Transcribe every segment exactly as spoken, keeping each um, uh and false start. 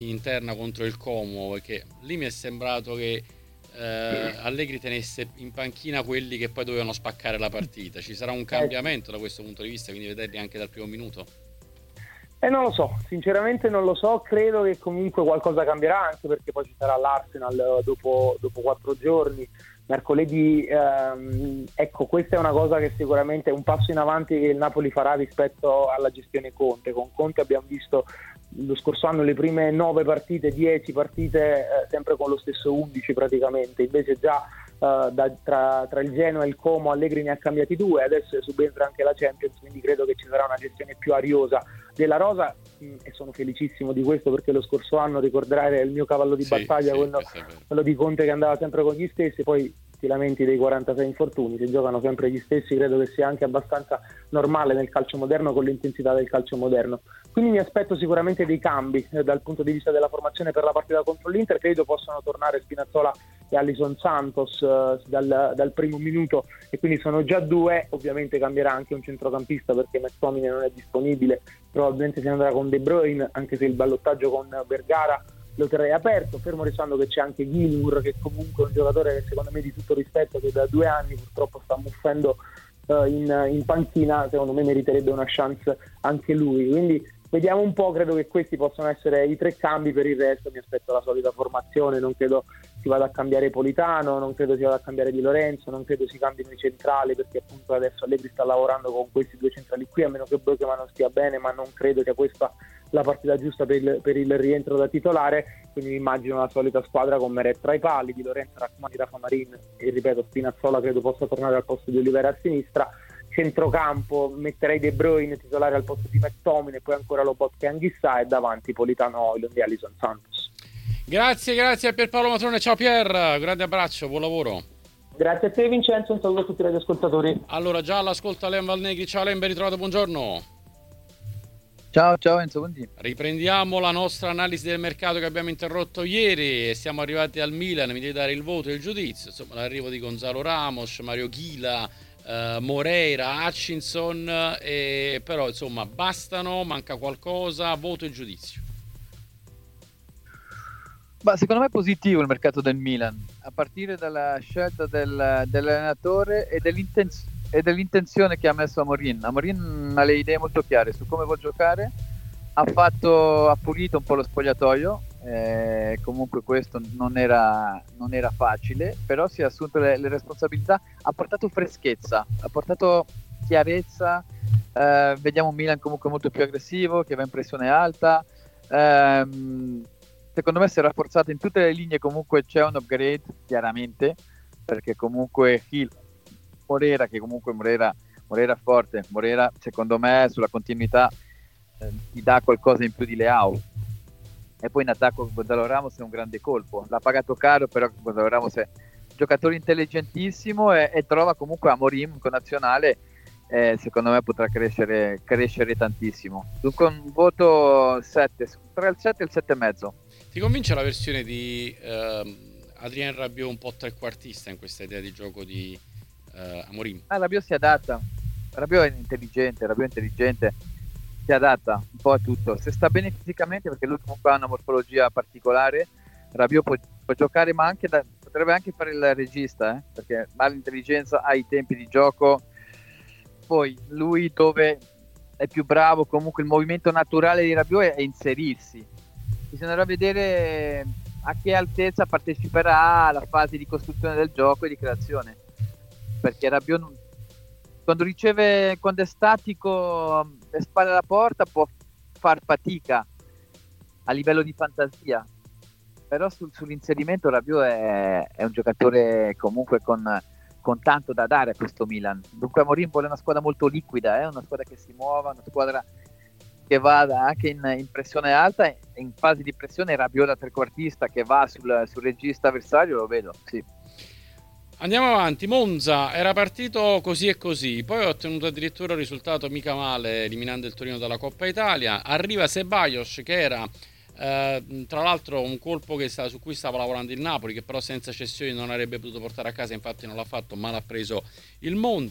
interna contro il Como, perché lì mi è sembrato che eh, Allegri tenesse in panchina quelli che poi dovevano spaccare la partita. Ci sarà un Eh, cambiamento da questo punto di vista, quindi vederli anche dal primo minuto? Eh, non lo so, sinceramente non lo so, credo che comunque qualcosa cambierà, anche perché poi ci sarà l'Arsenal eh, dopo, dopo quattro giorni, mercoledì. Ehm, ecco, questa è una cosa che sicuramente è un passo in avanti che il Napoli farà rispetto alla gestione Conte. Con Conte abbiamo visto lo scorso anno le prime nove partite, dieci partite, eh, sempre con lo stesso undici praticamente, invece già Uh, da, tra, tra il Genoa e il Como Allegri ne ha cambiati due, adesso subentra anche la Champions, quindi credo che ci sarà una gestione più ariosa della rosa, mh, e sono felicissimo di questo, perché lo scorso anno, ricorderai, era il mio cavallo di Sì, battaglia, sì, quello, questo è vero. quello di Conte, che andava sempre con gli stessi. Poi ti lamenti dei quarantasei infortuni, se giocano sempre gli stessi credo che sia anche abbastanza normale nel calcio moderno, con l'intensità del calcio moderno. Quindi mi aspetto sicuramente dei cambi eh, dal punto di vista della formazione per la partita contro l'Inter. Credo possano tornare Spinazzola e Alison Santos eh, dal, dal primo minuto, e quindi sono già due. Ovviamente cambierà anche un centrocampista, perché McTominay non è disponibile, probabilmente si andrà con De Bruyne, anche se il ballottaggio con Vergara lo terrei aperto, fermo restando che c'è anche Gilmour, che comunque è un giocatore che secondo me di tutto rispetto, che da due anni purtroppo sta muffendo uh, in, in panchina. Secondo me meriterebbe una chance anche lui, quindi vediamo un po'. Credo che questi possano essere i tre cambi. Per il resto mi aspetto la solita formazione, non credo si vada a cambiare Politano, non credo si vada a cambiare Di Lorenzo, non credo si cambino i centrali, perché appunto adesso Allegri sta lavorando con questi due centrali qui, a meno che Beukeman non stia bene, ma non credo sia questa la partita giusta per il, per il rientro da titolare. Quindi mi immagino la solita squadra con Meret tra i pali, Di Lorenzo, Rachmani, Rafa Marin e, ripeto, Spinazzola credo possa tornare al posto di Olivera a sinistra. Centrocampo metterei De Bruyne titolare al posto di McTominay, poi ancora Lobotka e Anghissà, e davanti Politano, Højlund e Alison Santos. Grazie, grazie a Pierpaolo Matrone, ciao Pier, grande abbraccio, buon lavoro. Grazie a te Vincenzo, un saluto a tutti gli ascoltatori. Allora, già all'ascolto Alen Valnegri, ciao Alen, ben ritrovato, buongiorno. Ciao, ciao Enzo, buondì. Riprendiamo la nostra analisi del mercato che abbiamo interrotto ieri e siamo arrivati al Milan. Mi devi dare il voto e il giudizio. Insomma, l'arrivo di Gonzalo Ramos, Mario Ghila, eh, Moreira, Hutchinson, eh, però insomma bastano, manca qualcosa, voto e giudizio. Ma secondo me è positivo il mercato del Milan, a partire dalla scelta del, dell'allenatore e, dell'intenz- e dell'intenzione che ha messo Amorim. Amorim ha le idee molto chiare su come vuol giocare, ha, fatto, ha pulito un po' lo spogliatoio, eh, comunque questo non era, non era facile, però si è assunto le, le responsabilità, ha portato freschezza, ha portato chiarezza, eh, vediamo un Milan comunque molto più aggressivo, che va in pressione alta. ehm, Secondo me si è rafforzato in tutte le linee, comunque c'è un upgrade chiaramente, perché comunque Hill, Morera, che comunque Morera, Morera forte, Morera secondo me sulla continuità eh, ti dà qualcosa in più di Leao, e poi in attacco Gonzalo Ramos è un grande colpo, l'ha pagato caro, però Gonzalo Ramos è un giocatore intelligentissimo e, e trova comunque Amorim con nazionale. Eh, secondo me potrà crescere, crescere tantissimo. Dunque un voto sette, tra il sette e il sette e mezzo. Ti convince la versione di ehm, Adrien Rabiot un po' trequartista in questa idea di gioco di eh, Amorim? Ah, Rabiot si adatta. Rabiot è intelligente, Rabiot è intelligente, si adatta un po' a tutto. Se sta bene fisicamente, perché lui comunque ha una morfologia particolare, Rabiot può, può giocare, ma anche da, potrebbe anche fare il regista, eh? Perché ha l'intelligenza, ha i tempi di gioco. Poi lui dove è più bravo, comunque il movimento naturale di Rabiot è inserirsi. Bisognerà vedere a che altezza parteciperà alla fase di costruzione del gioco e di creazione, perché Rabiot non, quando riceve, quando è statico, le spalle alla porta, può far fatica a livello di fantasia, però sul, sull'inserimento Rabiot è, è un giocatore comunque con, con tanto da dare a questo Milan. Dunque Amorim vuole una squadra molto liquida, eh? Una squadra che si muova, una squadra che vada anche in, in pressione alta, in fase di pressione Rabiot da trequartista che va sul, sul regista avversario, lo vedo, sì. Andiamo avanti. Monza era partito così e così, poi ha ottenuto addirittura un risultato mica male eliminando il Torino dalla Coppa Italia. Arriva Ceballos, che era eh, tra l'altro un colpo che sta, su cui stava lavorando il Napoli, che però senza cessioni non avrebbe potuto portare a casa, infatti non l'ha fatto, ma l'ha preso il Monza.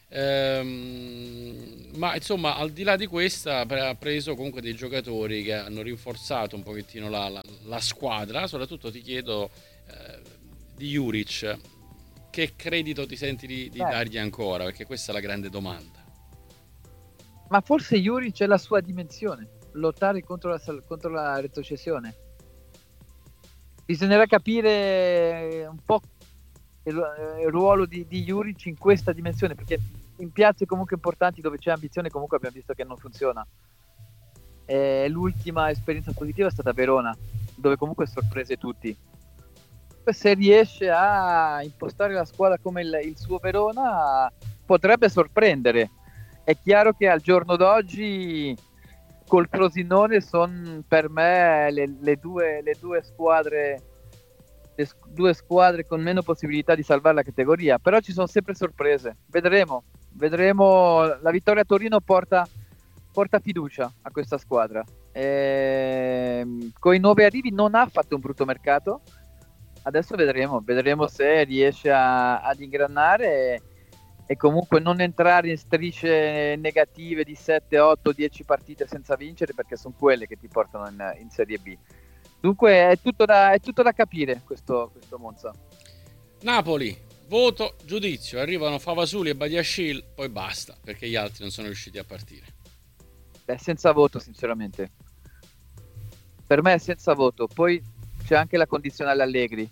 Ehm, ma insomma, al di là di questa, ha preso comunque dei giocatori che hanno rinforzato un pochettino la, la, la squadra. Soprattutto ti chiedo eh, di Juric, che credito ti senti di, di dargli ancora? Perché questa è la grande domanda. Ma forse Juric è la sua dimensione, lottare contro la, contro la retrocessione. Bisognerà capire un po' il, il ruolo di, di Juric in questa dimensione, perché in piazze comunque importanti dove c'è ambizione comunque abbiamo visto che non funziona. E l'ultima esperienza positiva è stata Verona, dove comunque sorprese tutti. Se riesce a impostare la squadra come il, il suo Verona, potrebbe sorprendere. È chiaro che al giorno d'oggi col Frosinone sono per me le, le, due, le due squadre le due squadre con meno possibilità di salvare la categoria, però ci sono sempre sorprese. Vedremo, vedremo. La vittoria a Torino porta, porta fiducia a questa squadra. E, con i nuovi arrivi non ha fatto un brutto mercato. Adesso vedremo, vedremo se riesce a, ad ingranare e, e comunque non entrare in strisce negative di sette, otto, dieci partite senza vincere, perché sono quelle che ti portano in, in Serie B. Dunque è tutto da, è tutto da capire questo, questo Monza. Napoli, voto, giudizio. Arrivano Favasuli e Badiashile, poi basta, perché gli altri non sono riusciti a partire. Beh, senza voto sinceramente. Per me è senza voto. Poi c'è anche la condizionale Allegri.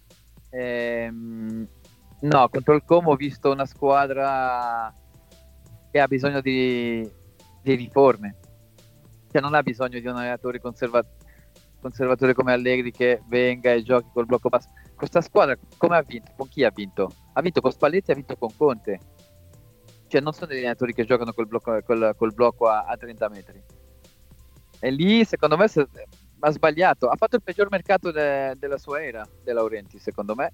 Ehm, no, contro il Como ho visto una squadra che ha bisogno di, di riforme. Cioè non ha bisogno di un allenatore conservatore conservatore come Allegri che venga e giochi col blocco basso. Questa squadra come ha vinto? Con chi ha vinto? Ha vinto con Spalletti, ha vinto con Conte. Cioè non sono degli allenatori che giocano col blocco, col, col blocco a, a trenta metri. E lì secondo me se, ha sbagliato. Ha fatto il peggior mercato de, della sua era, De Laurentiis, secondo me.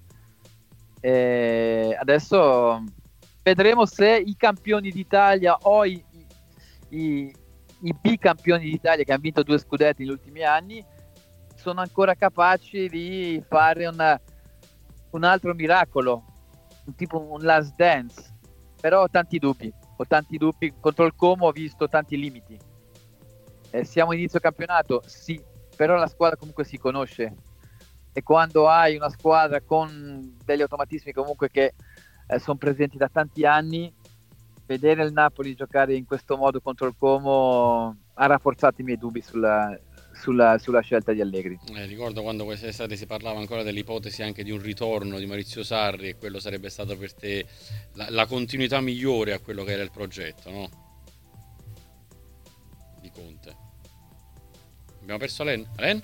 E adesso vedremo se i campioni d'Italia o i, i, i bicampioni d'Italia che hanno vinto due scudetti negli ultimi anni sono ancora capaci di fare una, un altro miracolo, un tipo un last dance. Però ho tanti dubbi, ho tanti dubbi. Contro il Como ho visto tanti limiti. Eh, siamo inizio campionato, sì, però la squadra comunque si conosce. E quando hai una squadra con degli automatismi comunque che eh, sono presenti da tanti anni, vedere il Napoli giocare in questo modo contro il Como ha rafforzato i miei dubbi sulla... Sulla, sulla scelta di Allegri. Eh, ricordo quando quest'estate si parlava ancora dell'ipotesi anche di un ritorno di Maurizio Sarri, e quello sarebbe stato per te la, la continuità migliore a quello che era il progetto, no? Di Conte. Abbiamo perso Alen? Alen?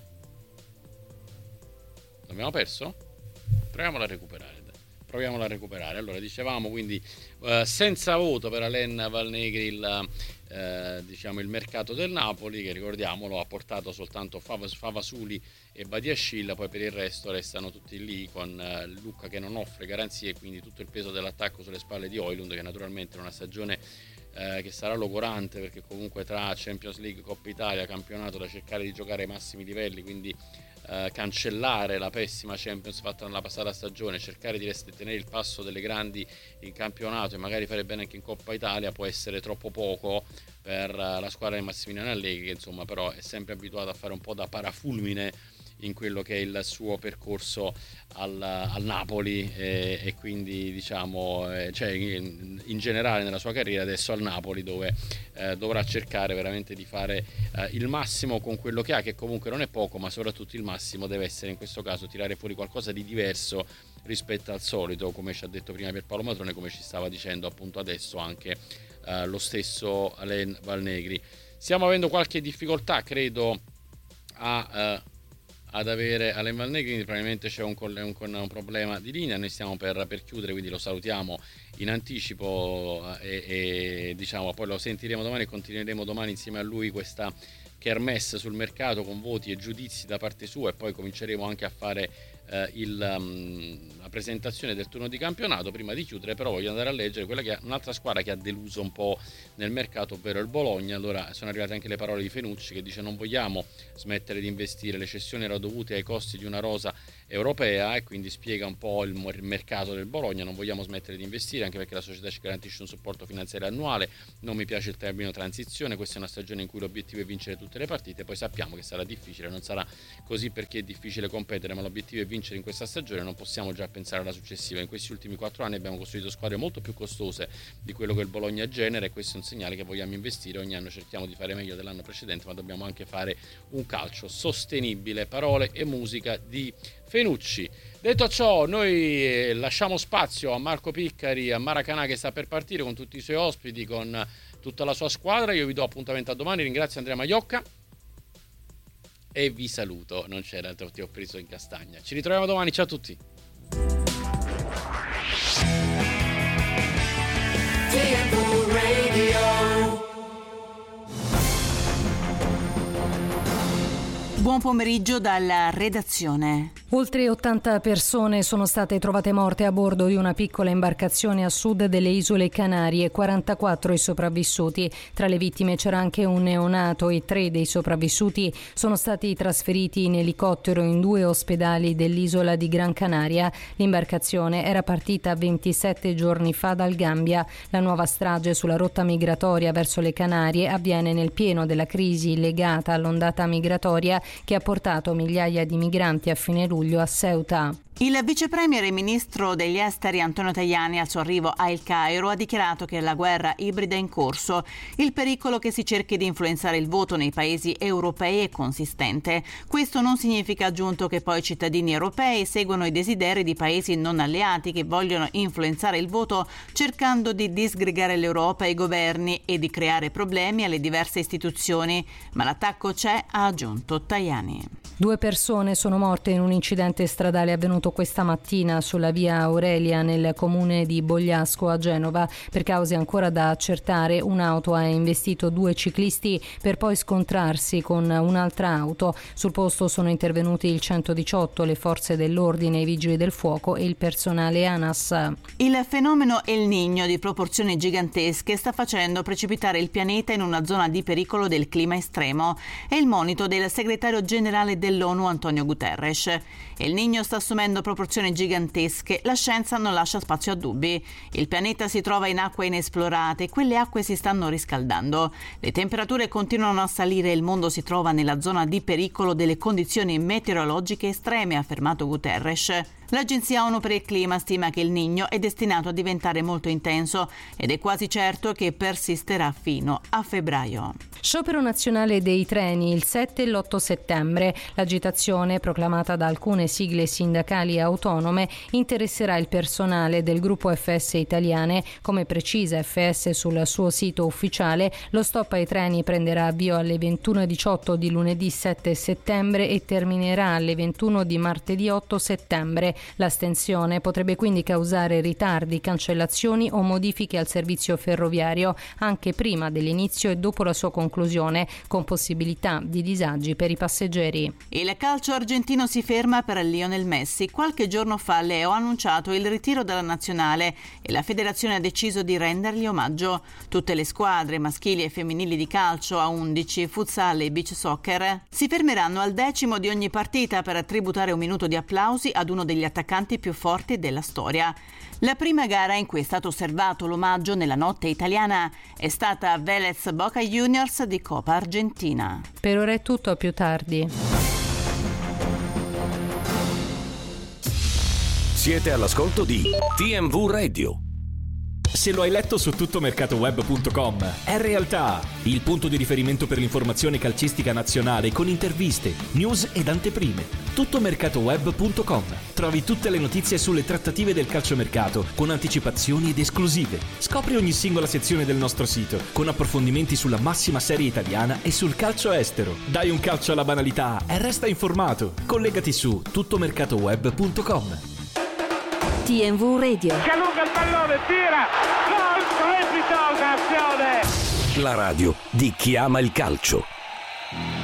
L'abbiamo perso? Proviamola a recuperare. Proviamola a recuperare. Allora, dicevamo quindi uh, senza voto per Alen Valnegri il, uh, diciamo, il mercato del Napoli, che ricordiamolo ha portato soltanto Fav- Favasuli e Badiashile, poi per il resto restano tutti lì con uh, Lucca che non offre garanzie, quindi tutto il peso dell'attacco sulle spalle di Højlund, che naturalmente è una stagione uh, che sarà logorante, perché comunque tra Champions League, Coppa Italia, campionato da cercare di giocare ai massimi livelli, quindi Uh, cancellare la pessima Champions fatta nella passata stagione, cercare di rest- tenere il passo delle grandi in campionato e magari fare bene anche in Coppa Italia può essere troppo poco per uh, la squadra di Massimiliano Allegri, che insomma però è sempre abituata a fare un po' da parafulmine in quello che è il suo percorso al, al Napoli e, e quindi diciamo eh, cioè in, in generale nella sua carriera, adesso al Napoli, dove eh, dovrà cercare veramente di fare eh, il massimo con quello che ha, che comunque non è poco, ma soprattutto il massimo deve essere in questo caso tirare fuori qualcosa di diverso rispetto al solito, come ci ha detto prima Pierpaolo Matrone, come ci stava dicendo appunto adesso anche eh, lo stesso Alen Valnegri. Stiamo avendo qualche difficoltà, credo, a eh, ad avere Alen Valnegri, quindi probabilmente c'è un, un, un problema di linea. Noi stiamo per, per chiudere, quindi lo salutiamo in anticipo e, e diciamo poi lo sentiremo domani e continueremo domani insieme a lui questa kermesse sul mercato con voti e giudizi da parte sua, e poi cominceremo anche a fare eh, il, um, la presentazione del turno di campionato. Prima di chiudere però voglio andare a leggere quella che è un'altra squadra che ha deluso un po' nel mercato, ovvero il Bologna. Allora sono arrivate anche le parole di Fenucci, che dice: non vogliamo smettere di investire, le cessioni erano dovute ai costi di una rosa europea, e quindi spiega un po' il, il mercato del Bologna. Non vogliamo smettere di investire anche perché la società ci garantisce un supporto finanziario annuale, non mi piace il termine transizione, questa è una stagione in cui l'obiettivo è vincere tutte le partite, poi sappiamo che sarà difficile, non sarà così perché è difficile competere, ma l'obiettivo è vincere in questa stagione, non possiamo già pensare alla successiva. In questi ultimi quattro anni abbiamo costruito squadre molto più costose di quello che il Bologna genera, e questo è un segnale che vogliamo investire, ogni anno cerchiamo di fare meglio dell'anno precedente, ma dobbiamo anche fare un calcio sostenibile. Parole e musica di Fenucci. Detto ciò, noi lasciamo spazio a Marco Piccari, a Maracanã, che sta per partire con tutti i suoi ospiti, con tutta la sua squadra. Io vi do appuntamento a domani, ringrazio Andrea Maiocca e vi saluto. Non c'era, ti ho preso in castagna. Ci ritroviamo domani, ciao a tutti. Buon pomeriggio dalla redazione. Oltre ottanta persone sono state trovate morte a bordo di una piccola imbarcazione a sud delle isole Canarie, quarantaquattro i sopravvissuti. Tra le vittime c'era anche un neonato e tre dei sopravvissuti sono stati trasferiti in elicottero in due ospedali dell'isola di Gran Canaria. L'imbarcazione era partita ventisette giorni fa dal Gambia. La nuova strage sulla rotta migratoria verso le Canarie avviene nel pieno della crisi legata all'ondata migratoria che ha portato migliaia di migranti a fine luglio a Ceuta. Il vice premier e ministro degli esteri Antonio Tajani, al suo arrivo a El Cairo, ha dichiarato che la guerra ibrida è in corso. Il pericolo che si cerchi di influenzare il voto nei paesi europei è consistente. Questo non significa, aggiunto, che poi i cittadini europei seguono i desideri di paesi non alleati che vogliono influenzare il voto cercando di disgregare l'Europa e i governi e di creare problemi alle diverse istituzioni. Ma l'attacco c'è, ha aggiunto Tajani. Due persone sono morte in un incidente stradale avvenuto questa mattina sulla via Aurelia nel comune di Bogliasco a Genova. Per cause ancora da accertare, un'auto ha investito due ciclisti per poi scontrarsi con un'altra auto. Sul posto sono intervenuti il centodiciotto, le forze dell'ordine, i vigili del fuoco e il personale ANAS. Il fenomeno El Niño di proporzioni gigantesche sta facendo precipitare il pianeta in una zona di pericolo del clima estremo. È il monito del segretario generale dell'ONU Antonio Guterres. El Niño sta assumendo proporzioni gigantesche, la scienza non lascia spazio a dubbi. Il pianeta si trova in acque inesplorate e quelle acque si stanno riscaldando. Le temperature continuano a salire e il mondo si trova nella zona di pericolo delle condizioni meteorologiche estreme, ha affermato Guterres. L'Agenzia ONU per il Clima stima che il Niño è destinato a diventare molto intenso ed è quasi certo che persisterà fino a febbraio. Sciopero nazionale dei treni il sette e l'otto settembre. L'agitazione, proclamata da alcune sigle sindacali autonome, interesserà il personale del gruppo F S Italiane. Come precisa F S sul suo sito ufficiale, lo stop ai treni prenderà avvio alle ventuno e diciotto di lunedì sette settembre e terminerà alle ventuno di martedì otto settembre. L'astensione potrebbe quindi causare ritardi, cancellazioni o modifiche al servizio ferroviario anche prima dell'inizio e dopo la sua conclusione, con possibilità di disagi per i passeggeri. Il calcio argentino si ferma per Lionel Messi. Qualche giorno fa Leo ha annunciato il ritiro dalla nazionale e la federazione ha deciso di rendergli omaggio. Tutte le squadre maschili e femminili di calcio a undici, futsal e beach soccer si fermeranno al decimo di ogni partita per tributare un minuto di applausi ad uno degli attaccanti più forti della storia. La prima gara in cui è stato osservato l'omaggio nella notte italiana è stata Vélez Boca Juniors di Coppa Argentina. Per ora è tutto, a più tardi. Siete all'ascolto di T M V Radio. Se lo hai letto su tuttomercatoweb punto com, è realtà, il punto di riferimento per l'informazione calcistica nazionale con interviste, news ed anteprime. tuttomercatoweb punto com. Trovi tutte le notizie sulle trattative del calciomercato con anticipazioni ed esclusive. Scopri ogni singola sezione del nostro sito con approfondimenti sulla massima serie italiana e sul calcio estero. Dai un calcio alla banalità e resta informato. Collegati su tuttomercatoweb punto com. T M V Radio. Si allunga il pallone, tira, gol, strepitosa azione. La radio di chi ama il calcio.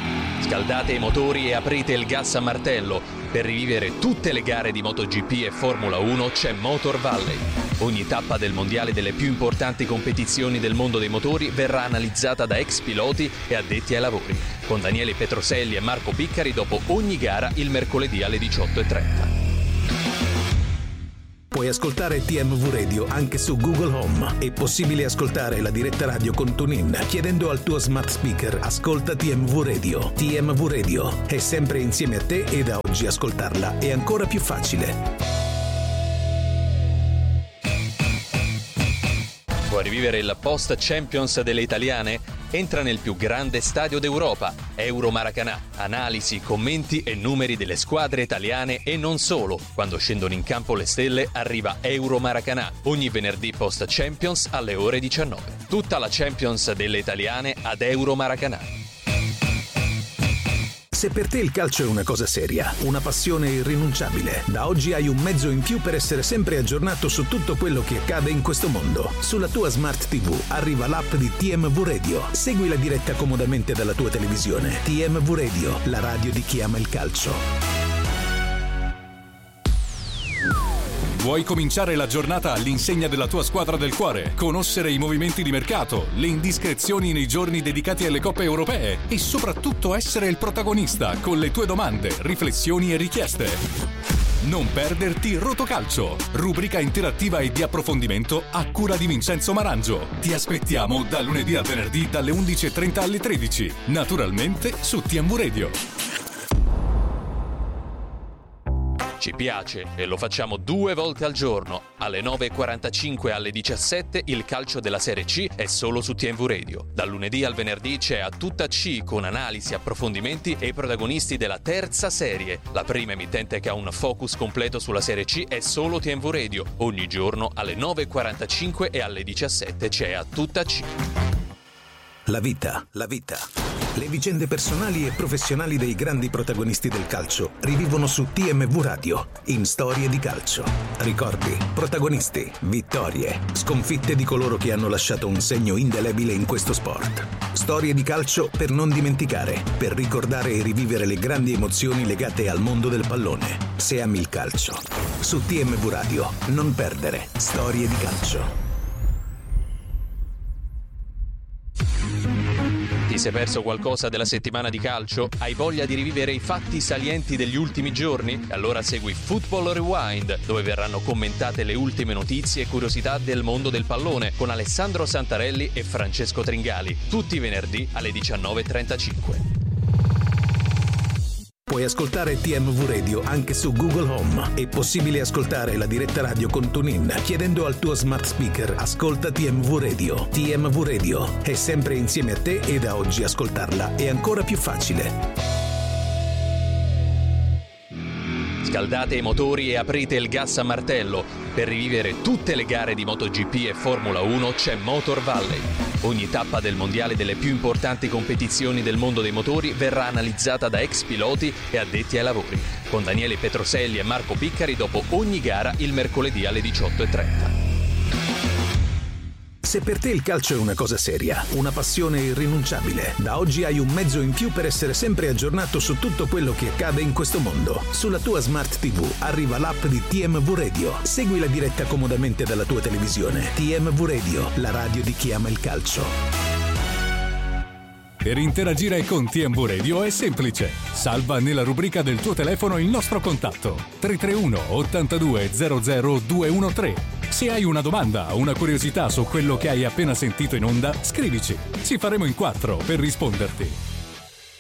Scaldate i motori e aprite il gas a martello. Per rivivere tutte le gare di MotoGP e Formula uno c'è Motor Valley. Ogni tappa del mondiale delle più importanti competizioni del mondo dei motori verrà analizzata da ex piloti e addetti ai lavori, con Daniele Petroselli e Marco Piccari dopo ogni gara il mercoledì alle diciotto e trenta. Puoi ascoltare T M V Radio anche su Google Home. È possibile ascoltare la diretta radio con TuneIn chiedendo al tuo smart speaker "Ascolta T M V Radio". T M V Radio è sempre insieme a te e da oggi ascoltarla è ancora più facile. Vuoi rivivere il post Champions delle italiane? Entra nel più grande stadio d'Europa, Euro Maracanã. Analisi, commenti e numeri delle squadre italiane e non solo. Quando scendono in campo le stelle arriva Euro Maracanã, ogni venerdì post Champions alle ore diciannove. Tutta la Champions delle italiane ad Euro Maracanã. Se per te il calcio è una cosa seria, una passione irrinunciabile, da oggi hai un mezzo in più per essere sempre aggiornato su tutto quello che accade in questo mondo. Sulla tua Smart ti vu arriva l'app di T M V Radio. Segui la diretta comodamente dalla tua televisione. T M V Radio, la radio di chi ama il calcio. Vuoi cominciare la giornata all'insegna della tua squadra del cuore? Conoscere i movimenti di mercato, le indiscrezioni nei giorni dedicati alle coppe europee e soprattutto essere il protagonista con le tue domande, riflessioni e richieste. Non perderti Rotocalcio, rubrica interattiva e di approfondimento a cura di Vincenzo Marangio. Ti aspettiamo da lunedì a venerdì dalle undici e trenta alle tredici, naturalmente su T M V Radio. Ci piace e lo facciamo due volte al giorno. Alle nove e quarantacinque e alle diciassette il calcio della Serie C è solo su T M V Radio. Dal lunedì al venerdì c'è A Tutta C con analisi, approfondimenti e i protagonisti della terza serie. La prima emittente che ha un focus completo sulla Serie C è solo T M V Radio. Ogni giorno alle nove e quarantacinque e alle diciassette c'è A Tutta C. La vita, la vita. Le vicende personali e professionali dei grandi protagonisti del calcio rivivono su T M V Radio, in Storie di Calcio. Ricordi, protagonisti, vittorie, sconfitte di coloro che hanno lasciato un segno indelebile in questo sport. Storie di calcio per non dimenticare, per ricordare e rivivere le grandi emozioni legate al mondo del pallone. Se ami il calcio. Su T M V Radio, non perdere Storie di Calcio. Ti sei perso qualcosa della settimana di calcio? Hai voglia di rivivere i fatti salienti degli ultimi giorni? Allora segui Football Rewind, dove verranno commentate le ultime notizie e curiosità del mondo del pallone con Alessandro Santarelli e Francesco Tringali, tutti i venerdì alle diciannove e trentacinque. Puoi ascoltare T M V Radio anche su Google Home. È possibile ascoltare la diretta radio con TuneIn chiedendo al tuo smart speaker "Ascolta T M V Radio". T M V Radio è sempre insieme a te e da oggi ascoltarla è ancora più facile. Scaldate i motori e aprite il gas a martello. Per rivivere tutte le gare di MotoGP e Formula uno c'è Motor Valley. Ogni tappa del mondiale delle più importanti competizioni del mondo dei motori verrà analizzata da ex piloti e addetti ai lavori, con Daniele Petroselli e Marco Piccari dopo ogni gara il mercoledì alle diciotto e trenta. Se per te il calcio è una cosa seria, una passione irrinunciabile, da oggi hai un mezzo in più per essere sempre aggiornato su tutto quello che accade in questo mondo. Sulla tua Smart ti vu arriva l'app di T M V Radio. Segui la diretta comodamente dalla tua televisione. T M V Radio, la radio di chi ama il calcio. Per interagire con T M V Radio è semplice. Salva nella rubrica del tuo telefono il nostro contatto tre tre uno ottantadue zero zero due uno tre. Se hai una domanda o una curiosità su quello che hai appena sentito in onda, scrivici. Ci faremo in quattro per risponderti.